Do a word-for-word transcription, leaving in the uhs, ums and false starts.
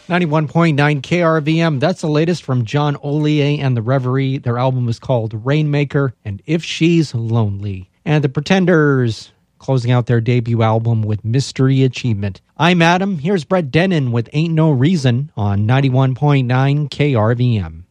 ninety-one point nine K R V M. That's the latest from John Ollier and the Reverie. Their album is called Rainmaker and If She's Lonely. And the Pretenders closing out their debut album with Mystery Achievement. I'm Adam. Here's Brett Dennen with Ain't No Reason on ninety-one point nine K R V M.